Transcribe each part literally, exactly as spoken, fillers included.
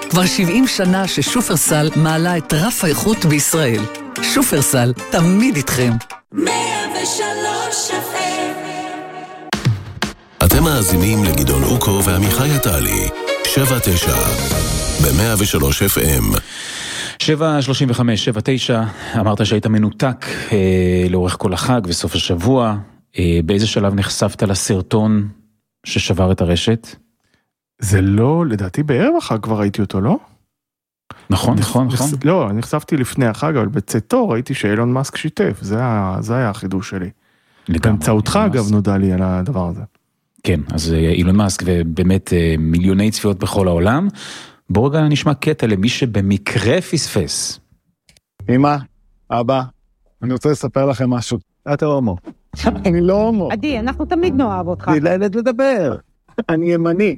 כבר שבעים שנה ששופרסל מעלה את רף האיכות בישראל. שופרסל, תמיד איתכם. מאה ושלוש אף אם. אתם מאזינים לגדעון אוקו ועמיחי עטלי. שבע תשע ב-מאה ושלוש אף אם. שבע שלושים וחמש, שבע תשע, אמרת שהיית מנותק אה, לאורך כל החג וסוף השבוע. אה, באיזה שלב נחשפת לסרטון ששבר את הרשת? זה לא, לדעתי בערב החג כבר ראיתי אותו, לא? נכון, נחש, נכון, נכון. נחש, לא, נחשפתי לפני החג, אבל בצאתו ראיתי שאילון מאסק שיתף, זה היה, זה היה החידוש שלי. באמצעותך אגב נודע לי על הדבר הזה. כן, אז אילון מאסק ובאמת מיליוני צפיות בכל העולם. בואו רגע נשמע קטע למי שבמקרה פספס. אמא, אבא, אני רוצה לספר לכם משהו. אתה הומו. אני לא הומו. עדי, אנחנו תמיד נאהב אותך. אני לילד לדבר. אני ימני.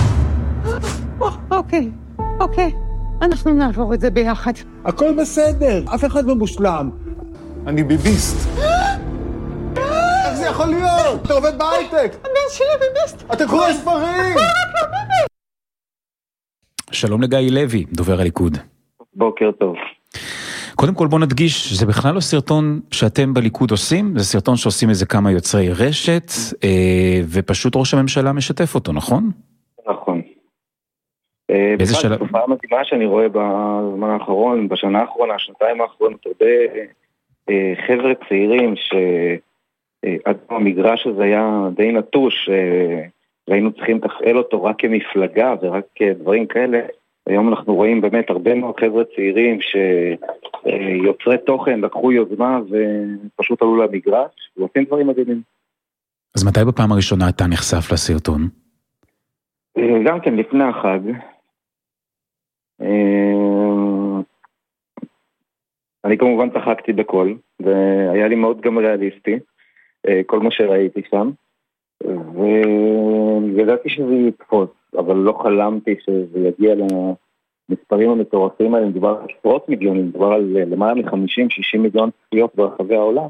אוקיי, אוקיי. אנחנו נעבור את זה ביחד. הכל בסדר, אף אחד לא מושלם. אני ביביסט. איך זה יכול להיות? אתה עובד בהייטק. הבן שלי ביביסט. אתה קורא ספרים. שלום לגיא לוי, דובר הליכוד. בוקר טוב. קודם כל בוא נדגיש, זה בכלל לא סרטון שאתם בליכוד עושים, זה סרטון שעושים איזה כמה יוצרי רשת, ופשוט ראש הממשלה משתף אותו, נכון? נכון. באיזה שלב? תופעה מדהימה שאני רואה בזמן האחרון, בשנה האחרונה, השנתיים האחרונות, הרבה חבר'ה צעירים שעד המגרש הזה היה די נטוש, והיינו צריכים לתפעל אותו רק כמפלגה ורק כדברים כאלה. היום אנחנו רואים באמת הרבה מאוד חבר'ה צעירים שיוצרי תוכן לקחו יוזמה ופשוט עלו למגרש ועושים דברים מדהימים. אז מתי בפעם הראשונה אתה נחשף לסרטון? גם כן לפני החג. אני כמובן צחקתי בכל, והיה לי מאוד גם ריאליסטי, כל מה שראיתי שם, וידעתי שזה יתפוס, אבל לא חלמתי שזה יגיע למספרים המטורפים האלה, מדובר על עשרות מיליונים, מדובר על למעלה מ-חמישים שישים מיליון צפיות ברחבי העולם.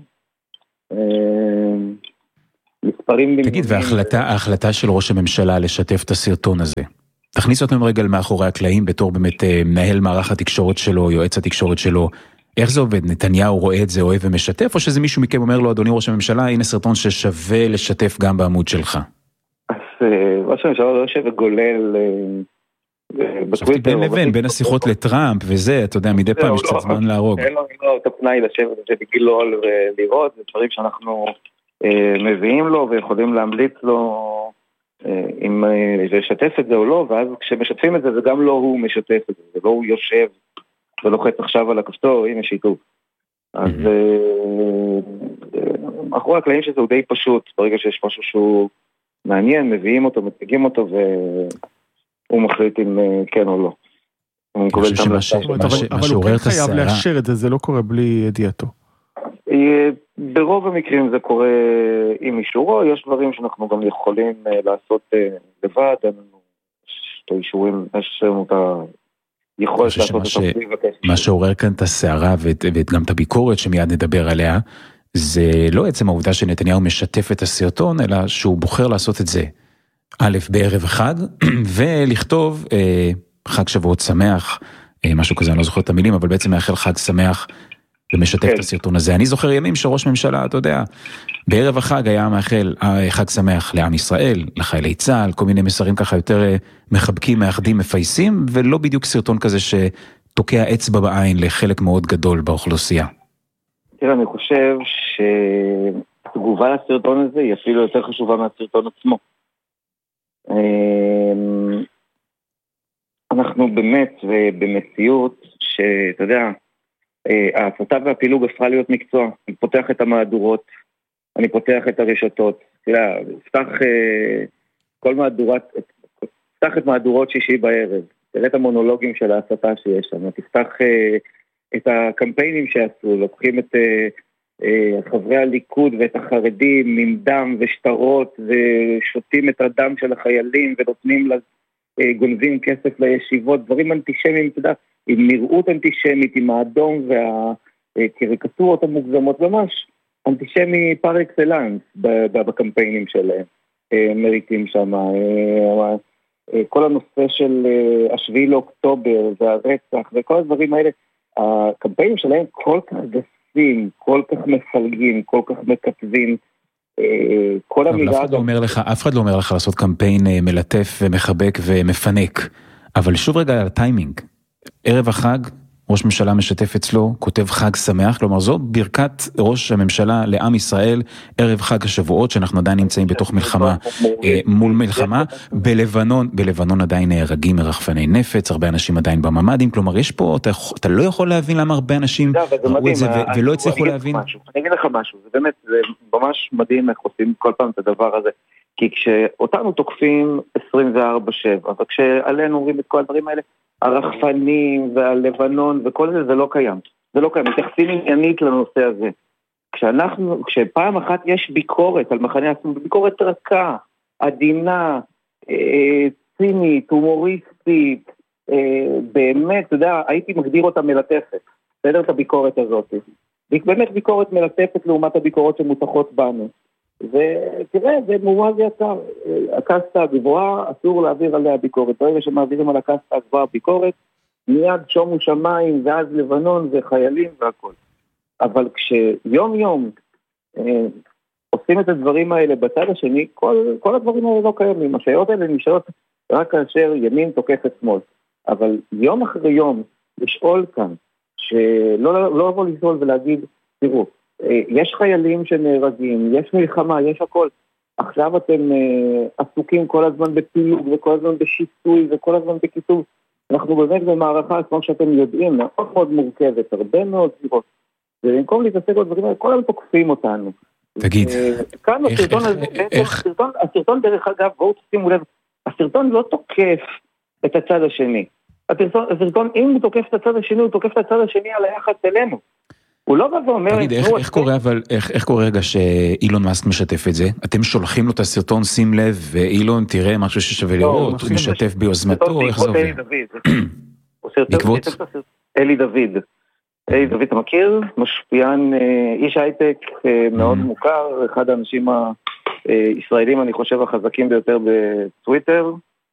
מספרים... תגיד, וההחלטה של ראש הממשלה לשתף את הסרטון הזה, תכניס אותם רגע מאחורי הקלעים בתור באמת מנהל מערך התקשורת שלו, יועץ התקשורת שלו, איך זה עובד? נתניהו רואה את זה, אוהב ומשתף, או שזה מישהו מכם אומר לו, אדוני ראש הממשלה, הנה סרטון ששווה לשתף גם בעמוד שלך? אז ראש הממשלה לא יושב וגולל חשבתי בין לבין, בין השיחות לטראמפ וזה, אתה יודע, מדי פעם יש קצת זמן להרוג. אין לו את הפנאי לשבת ובגילו ולראות, זה דברים שאנחנו מביאים לו ויכולים להמליץ לו אם לשתף את זה או לא, ואז כשמשתפים את זה, זה גם לא הוא משתף את זה, זה לא הוא יושב ולוחץ עכשיו על הכפתור, הנה שיתוף. אז מאחורי הקלעים שזה הוא די פשוט, ברגע שיש משהו שהוא מעניין, מביאים אותו, מציגים אותו, והוא מחליט אם כן או לא. אבל הוא כן חייב לאשר את זה, זה לא קורה בלי ידיעתו. ברוב המקרים זה קורה עם אישורו, יש דברים שאנחנו גם יכולים לעשות לבד, יש את האישורים, יש לנו את היכולת לעשות את הסביב. מה שעורר כאן את הסערה וגם את הביקורת שמיד נדבר עליה, זה לא עצם העובדה שנתניהו משתף את הסרטון, אלא שהוא בוחר לעשות את זה א' בערב החג, ולכתוב חג שבועות שמח, משהו כזה, אני לא זוכר את המילים, אבל בעצם מאחל חג שמח, ומשתף את הסרטון הזה. אני זוכר ימים שראש ממשלה, אתה יודע, בערב החג היה מאחל חג שמח לעם ישראל, לחיילי צה"ל, כל מיני מסרים ככה יותר מחבקים, מאחדים, מפייסים, ולא בדיוק סרטון כזה שתוקע אצבע בעין לחלק מאוד גדול באוכלוסייה. תראה, אני חושב שהתגובה לסרטון הזה היא אפילו יותר חשובה מהסרטון עצמו. אנחנו באמת ובמציאות שאתה יודע, ההסתה והפילוג הפכה להיות מקצוע. אני פותח את המהדורות, אני פותח את הרשתות, תראה, פתח כל מהדורת, פתח את מהדורות שישי בערב, תראה את המונולוגים של ההסתה שיש שם, תפתח את הקמפיינים שעשו, לוקחים את חברי הליכוד ואת החרדים עם דם ושטרות ושותים את הדם של החיילים ונותנים גונזים כסף לישיבות, דברים אנטישמיים, אתה יודע, עם נראות אנטישמית, עם האדום והקריקטורות המוגזמות, ממש אנטישמי פר אקסלנס בקמפיינים שלהם, מריקים שם, כל הנושא של השביעי לאוקטובר והרצח וכל הדברים האלה, הקמפיינים שלהם כל כך גסים, כל כך מפלגים, כל כך מקטבים, כל המילה... אף אחד לא אומר לך לעשות קמפיין מלטף ומחבק ומפנק, אבל שוב רגע על הטיימינג, ערב החג, ראש ממשלה משתף אצלו, כותב חג שמח, כלומר זו ברכת ראש הממשלה לעם ישראל, ערב חג השבועות, שאנחנו עדיין נמצאים בתוך מלחמה, מול מלחמה, בלבנון, בלבנון עדיין נהרגים מרחפני נפץ, הרבה אנשים עדיין בממדים, כלומר יש פה, אתה, אתה לא יכול להבין למה הרבה אנשים ראו את זה ולא הצליחו להבין. אני אגיד לך משהו, זה באמת, זה ממש מדהים איך עושים כל פעם את הדבר הזה, כי כשאותנו תוקפים עשרים וארבע שבע, וכשעלינו אומרים את כל הדברים האלה, הרחפנים והלבנון וכל זה, זה לא קיים. זה לא קיים. מתייחסים עניינית לנושא הזה. כשאנחנו, כשפעם אחת יש ביקורת על מחנה השמאל, ביקורת רכה, עדינה, אה, צינית, הומוריסטית, אה, באמת, אתה יודע, הייתי מגדיר אותה מלטפת. בסדר את הביקורת הזאת. באמת ביקורת מלטפת לעומת הביקורות שמותחות בנו. ותראה, זה מובן יקר, הקסטה הגבוהה, אסור להעביר עליה ביקורת, ברגע שמעבירים על הקסטה הגבוהה ביקורת, מיד שומו שמיים ואז לבנון וחיילים והכל. אבל כשיום יום אה, עושים את הדברים האלה בצד השני, כל, כל הדברים האלה לא קיימים, השאלות האלה נשאלות רק כאשר ימין תוקף את שמאל, אבל יום אחרי יום לשאול כאן, שלא לא לבוא לשאול ולהגיד, תראו, יש חיילים שנהרגים, יש מלחמה, יש הכל. עכשיו אתם uh, עסוקים כל הזמן בפילוג וכל הזמן בשיסוי וכל הזמן בכיתוב. אנחנו באמת במערכה, כמו שאתם יודעים, מאוד מאוד מורכבת, הרבה מאוד סיבות. ובמקום להתעסק בדברים האלה, כל הזמן תוקפים אותנו. תגיד, כאן איך, הסרטון איך, הזה, איך... הסרטון, הסרטון דרך אגב, בואו תשימו לב, הסרטון לא תוקף את הצד השני. הסרטון, הסרטון, אם הוא תוקף את הצד השני, הוא תוקף את הצד השני על היחס אלינו. הוא לא בא ואומר... תגיד, איך, איך קורה, אבל, איך, איך קורה רגע שאילון מאסק משתף את זה? אתם שולחים לו את הסרטון, שים לב, ואילון תראה משהו ששווה לראות, הוא משתף ביוזמתו, איך זה עובר? בעקבות? אלי דוד. אלי דוד, אתה מכיר? משפיען, איש הייטק מאוד מוכר, אחד האנשים הישראלים, אני חושב, החזקים ביותר בטוויטר,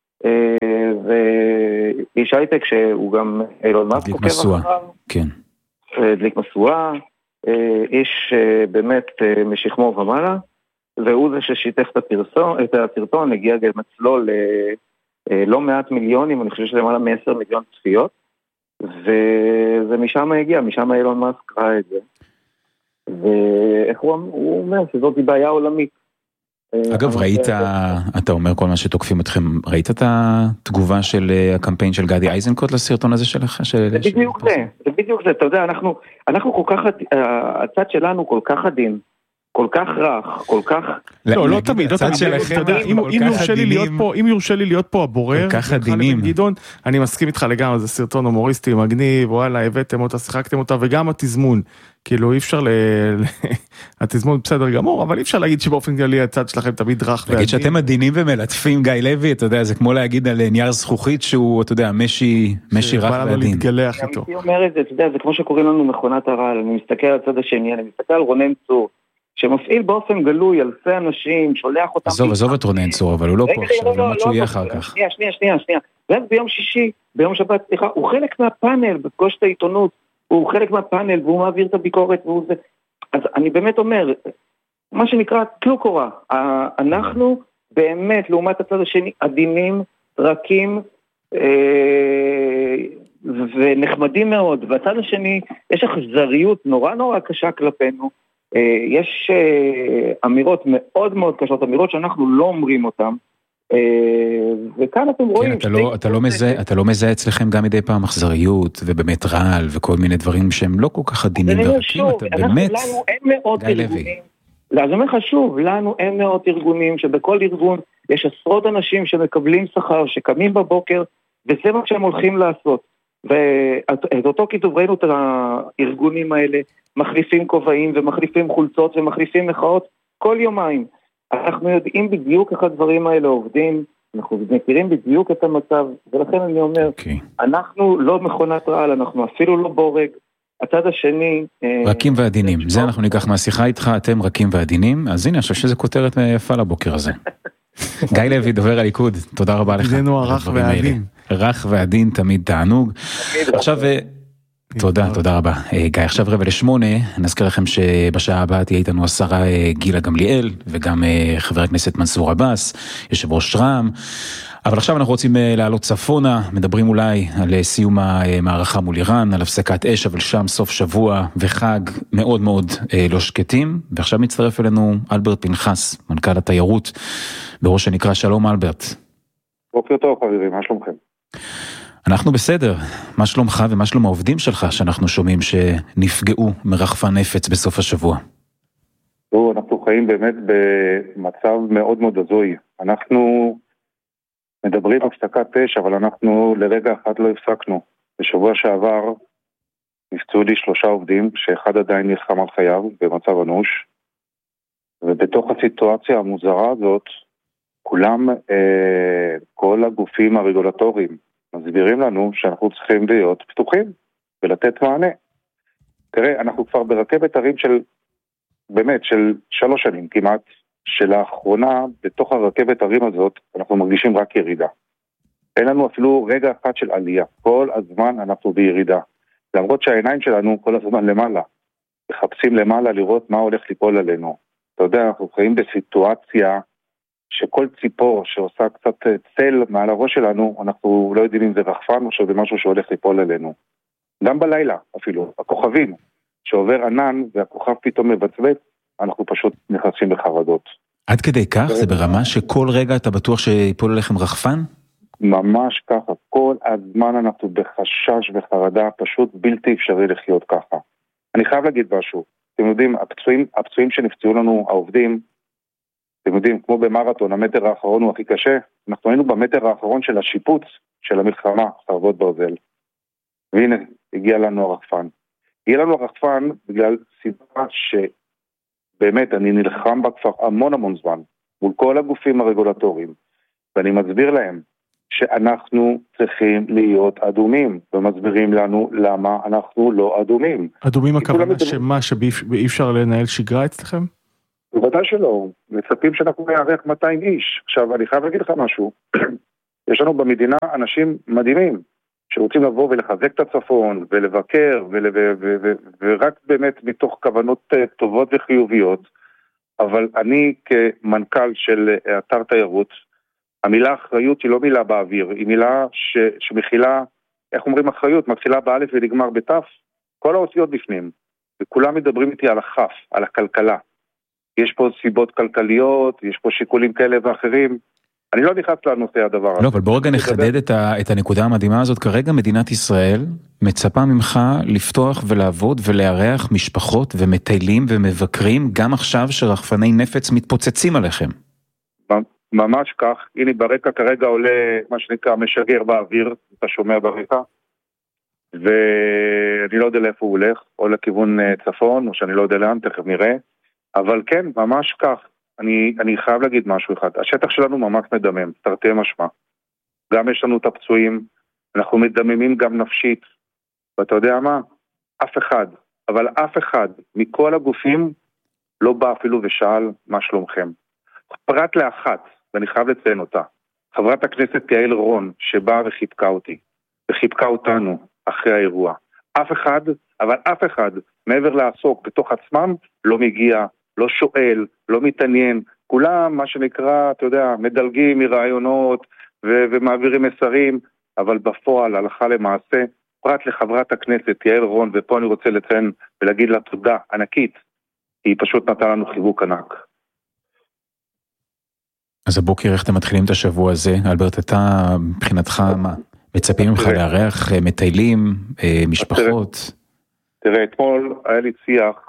ואיש הייטק שהוא גם אילון מאסק עוקב אחריו. כן. דליק מסועה, איש באמת משכמו ומעלה, והוא זה ששיתף את הסרטון, הגיע גם אצלו ללא מעט מיליונים, אני חושב שלמעלה מעשר מיליון צפיות, וזה משם הגיע, משם אילון מאסק ראה את זה, ואיך הוא אומר שזאת בעיה עולמית. אגב, ראית, אתה אומר כל מה שתוקפים אתכם, ראית את התגובה של הקמפיין של גדי איזנקוט לסרטון הזה שלך? זה בדיוק זה, זה בדיוק זה, אתה יודע, אנחנו, אנחנו כל כך, הצד שלנו כל כך עדין, כל כך רך, כל כך... לא, לא תמיד, לא תמיד, אתה יודע, אם יורשה לי להיות פה הבורר, כל כך עדינים. אני מסכים איתך לגמרי, זה סרטון הומוריסטי מגניב, וואלה, הבאתם אותה, שיחקתם אותה, וגם התזמון, כאילו אי אפשר ל... התזמון בסדר גמור, אבל אי אפשר להגיד שבאופן כללי הצד שלכם תמיד רך ועדין. להגיד שאתם עדינים ומלטפים, גיא לוי, אתה יודע, זה כמו להגיד על נייר זכוכית שהוא, אתה יודע, משי רך ועדין. אני אומר את זה, אתה יודע, זה כמו שקוראים לנו מכונת הרעל, אני מסתכל על הצד השני, אני מסתכל על רונן צור, שמפעיל באופן גלוי אלפי אנשים, שולח אותם... עזוב, עזוב את רונן צור, אבל הוא לא פה עכשיו, למרות שהוא יהיה אחר כך. שנייה, שנייה, שנייה, שנייה. ואז ביום שישי, ביום שבת, סליחה, הוא חלק מהפאנל, בפגוש את העיתונות, הוא חלק מהפאנל, והוא מעביר את הביקורת, והוא זה... אז אני באמת אומר, מה שנקרא, טלו קורה, אנחנו באמת, לעומת הצד השני, עדינים, רכים, ונחמדים מאוד, והצד השני, יש אכזריות נורא נורא קשה כלפינו, יש אמירות מאוד מאוד קשות, אמירות שאנחנו לא אומרים אותן, וכאן אתם רואים... אתה לא מזהה אצלכם גם מדי פעם אכזריות, ובאמת רעל, וכל מיני דברים שהם לא כל כך עדינים ורקים, אתה באמת... לנו אין מאות ארגונים, אז אומר חשוב, לנו אין מאות ארגונים, שבכל ארגון יש עשרות אנשים שמקבלים שכר, שקמים בבוקר, וזה מה שהם הולכים לעשות. ואת אותו כיתוב ראינו את הארגונים האלה, מחליפים כובעים ומחליפים חולצות ומחליפים מחאות כל יומיים. אנחנו יודעים בדיוק איך הדברים האלה עובדים, אנחנו מכירים בדיוק את המצב, ולכן אני אומר, okay. אנחנו לא מכונת רעל, אנחנו אפילו לא בורג, הצד השני... רכים ועדינים, זה אנחנו ניקח מהשיחה איתך, אתם רכים ועדינים, אז הנה, אני חושב שזה כותרת יפה לבוקר הזה. גיא לוי, דובר הליכוד, תודה רבה לך. ידידנו הרך והעדין. רך ועדין, תמיד תענוג. עכשיו, תודה, תודה רבה. גיא, עכשיו רבע לשמונה, נזכיר לכם שבשעה הבאה תהיה איתנו השרה גילה גמליאל, וגם חבר הכנסת מנסור עבאס, יושב ראש רע"מ. אבל עכשיו אנחנו רוצים לעלות צפונה, מדברים אולי על סיום המערכה מול איראן, על הפסקת אש, אבל שם סוף שבוע וחג מאוד מאוד לא שקטים, ועכשיו מצטרף אלינו אלברט פנחס, מנכ"ל התיירות, בראש שנקרא. שלום אלברט. בוקר טוב חברים, מה שלומכם? אנחנו בסדר, מה שלומך ומה שלום העובדים שלך שאנחנו שומעים שנפגעו מרחפן נפץ בסוף השבוע? לא, אנחנו חיים באמת במצב מאוד מאוד הזוי. אנחנו מדברים על הפסקת אש, אבל אנחנו לרגע אחד לא הפסקנו. בשבוע שעבר נפצעו לי שלושה עובדים, שאחד עדיין נלחם על חייו במצב אנוש, ובתוך הסיטואציה המוזרה הזאת, כולם, אה, כל הגופים הרגולטוריים, מסבירים לנו שאנחנו צריכים להיות פתוחים ולתת מענה. תראה, אנחנו כבר ברכבת הרים של, באמת, של שלוש שנים כמעט, שלאחרונה, בתוך הרכבת הרים הזאת, אנחנו מרגישים רק ירידה. אין לנו אפילו רגע אחד של עלייה. כל הזמן אנחנו בירידה. למרות שהעיניים שלנו כל הזמן למעלה. מחפשים למעלה לראות מה הולך ליפול עלינו. אתה יודע, אנחנו חיים בסיטואציה שכל ציפור שעושה קצת צל מעל הראש שלנו, אנחנו לא יודעים אם זה רחפן או שזה משהו שהולך ליפול עלינו. גם בלילה אפילו, הכוכבים, שעובר ענן והכוכב פתאום מבצבץ, אנחנו פשוט נכנסים בחרדות. עד כדי כך? זה ברמה שכל רגע אתה בטוח שיפול עליכם רחפן? ממש ככה. כל הזמן אנחנו בחשש וחרדה, פשוט בלתי אפשרי לחיות ככה. אני חייב להגיד משהו. אתם יודעים, הפצועים, הפצועים שנפצעו לנו, העובדים, אתם יודעים, כמו במרתון, המטר האחרון הוא הכי קשה. אנחנו היינו במטר האחרון של השיפוץ של המלחמה, חרבות ברזל. והנה, הגיע לנו הרחפן. הגיע לנו הרחפן בגלל סיבה שבאמת אני נלחם בה כבר המון המון זמן, מול כל הגופים הרגולטוריים, ואני מסביר להם שאנחנו צריכים להיות אדומים, ומסבירים לנו למה אנחנו לא אדומים. אדומים הכוונה שמה, שאי אפשר לנהל שגרה אצלכם? בוודאי שלא, מצפים שאנחנו נערך מאתיים איש. עכשיו, אני חייב להגיד לך משהו, יש לנו במדינה אנשים מדהימים, שרוצים לבוא ולחזק את הצפון, ולבקר, ול... ו... ו... ו... ורק באמת מתוך כוונות טובות וחיוביות, אבל אני כמנכ"ל של אתר תיירות, המילה אחריות היא לא מילה באוויר, היא מילה ש... שמכילה, איך אומרים אחריות, מתחילה באלף ונגמר בתף, כל האותיות בפנים, וכולם מדברים איתי על החף, על הכלכלה. יש פה סיבות כלכליות, יש פה שיקולים כאלה ואחרים, אני לא נכנס לנושא הדבר הזה. לא, אבל בוא רגע נחדד את, ה, את הנקודה המדהימה הזאת. כרגע מדינת ישראל מצפה ממך לפתוח ולעבוד ולארח משפחות ומטיילים ומבקרים, גם עכשיו שרחפני נפץ מתפוצצים עליכם. ממש כך. הנה ברקע כרגע עולה מה שנקרא משגר באוויר, אתה שומע ברקע, ואני לא יודע לאיפה הוא הולך, או לכיוון צפון, או שאני לא יודע לאן, תכף נראה. אבל כן, ממש כך. אני, אני חייב להגיד משהו אחד. השטח שלנו ממש מדמם, תרתי משמע. גם יש לנו את הפצועים, אנחנו מדממים גם נפשית. ואתה יודע מה? אף אחד, אבל אף אחד מכל הגופים לא בא אפילו ושאל מה שלומכם. פרט לאחת, ואני חייב לציין אותה, חברת הכנסת יעל רון, שבאה וחיבקה אותי, וחיבקה אותנו אחרי האירוע. אף אחד, אבל אף אחד, מעבר לעסוק בתוך עצמם, לא מגיע, לא שואל, לא מתעניין, כולם מה שנקרא, אתה יודע, מדלגים מרעיונות ו- ומעבירים מסרים, אבל בפועל, הלכה למעשה, פרט לחברת הכנסת יעל רון, ופה אני רוצה לציין ולהגיד לה תודה ענקית, היא פשוט נתנה לנו חיבוק ענק. אז הבוקר איך אתם מתחילים את השבוע הזה? אלברט, אתה מבחינתך מה? מצפים ממך לארח מטיילים, משפחות? תראה, תראה, אתמול היה לי שיח,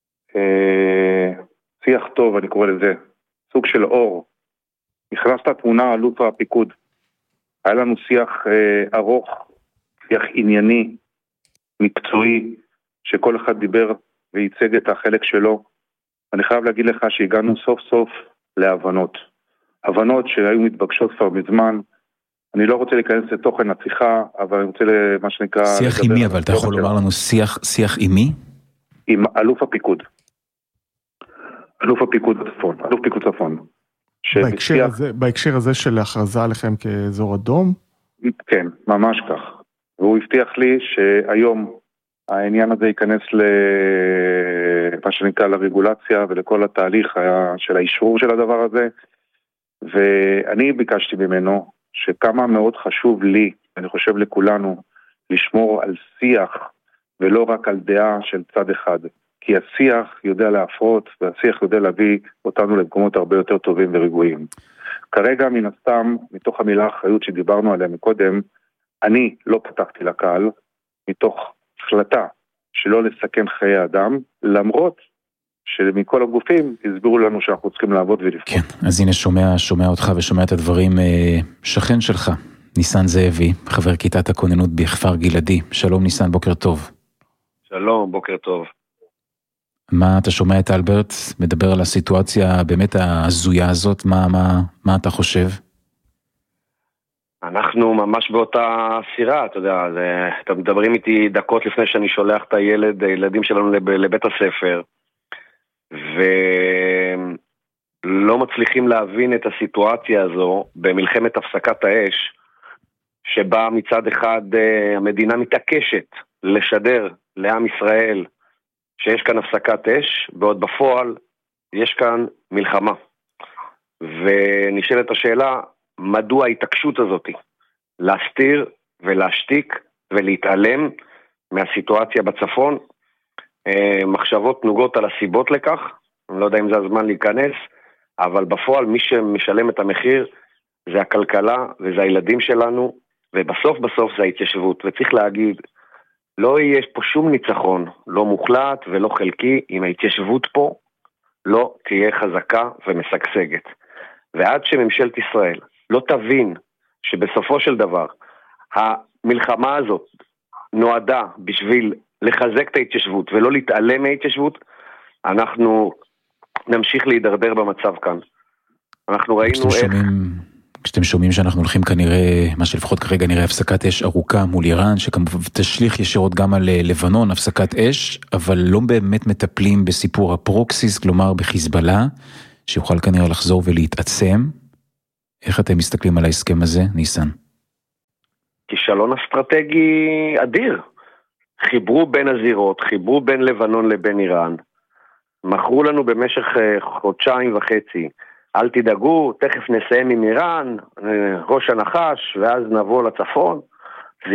שיח טוב, אני קורא לזה, סוג של אור. נכנסת התמונה אלוף הפיקוד. היה לנו שיח ארוך, שיח ענייני, מקצועי, שכל אחד דיבר וייצג את החלק שלו. אני חייב להגיד לך שהגענו סוף סוף להבנות. הבנות שהיו מתבקשות כבר מזמן. אני לא רוצה להיכנס לתוכן השיחה, אבל אני רוצה למה שנקרא... שיח עם מי, אבל אתה יכול לומר לנו שיח, שיח עם מי? עם אלוף הפיקוד. אלוף הפיקוד הצפון, אלוף פיקוד צפון. בהקשר הזה, בהקשר הזה של הכרזה עליכם כאזור אדום? כן, ממש כך. והוא הבטיח לי שהיום העניין הזה ייכנס למה שנקרא לרגולציה ולכל התהליך של האישור של הדבר הזה, ואני ביקשתי ממנו שכמה מאוד חשוב לי, אני חושב לכולנו, לשמור על שיח ולא רק על דעה של צד אחד, כי השיח יודע להפרות והשיח יודע להביא אותנו למקומות הרבה יותר טובים ורגועים. כרגע מן הסתם, מתוך המילה האחריות שדיברנו עליה מקודם, אני לא פתחתי לקהל, מתוך החלטה שלא לסכן חיי אדם, למרות שמכל הגופים הסבירו לנו שאנחנו צריכים לעבוד ולפעול. כן, אז הנה שומע, שומע אותך ושומע את הדברים, שכן שלך, ניסן זאבי, חבר כיתת הכוננות בכפר גלעדי. שלום ניסן, בוקר טוב. שלום, בוקר טוב. מה אתה שומע את אלברט מדבר על הסיטואציה באמת הזויה הזאת, מה, מה, מה אתה חושב? אנחנו ממש באותה סירה, אתה יודע, זה, אתם מדברים איתי דקות לפני שאני שולח את הילד, הילדים שלנו לב, לבית הספר, ולא מצליחים להבין את הסיטואציה הזו במלחמת הפסקת האש, שבה מצד אחד המדינה מתעקשת לשדר לעם ישראל שיש כאן הפסקת אש, בעוד בפועל יש כאן מלחמה. ונשאלת השאלה, מדוע ההתעקשות הזאת להסתיר ולהשתיק ולהתעלם מהסיטואציה בצפון? מחשבות נוגות על הסיבות לכך, אני לא יודע אם זה הזמן להיכנס, אבל בפועל מי שמשלם את המחיר זה הכלכלה וזה הילדים שלנו, ובסוף בסוף זה ההתיישבות. וצריך להגיד, לא יהיה פה שום ניצחון, לא מוחלט ולא חלקי, אם ההתיישבות פה לא תהיה חזקה ומשגשגת. ועד שממשלת ישראל לא תבין שבסופו של דבר המלחמה הזאת נועדה בשביל לחזק את ההתיישבות ולא להתעלם מההתיישבות, אנחנו נמשיך להידרדר במצב כאן. אנחנו ראינו כשאתם איך... שומעים, כשאתם שומעים שאנחנו הולכים כנראה, מה שלפחות כרגע נראה הפסקת אש ארוכה מול איראן, שכמובן תשליך ישירות גם על לבנון, הפסקת אש, אבל לא באמת מטפלים בסיפור הפרוקסיס, כלומר בחיזבאללה, שיוכל כנראה לחזור ולהתעצם. איך אתם מסתכלים על ההסכם הזה, ניסן? כישלון אסטרטגי אדיר. חיברו בין הזירות, חיברו בין לבנון לבין איראן, מכרו לנו במשך חודשיים וחצי, אל תדאגו, תכף נסיים עם איראן, ראש הנחש, ואז נבוא לצפון.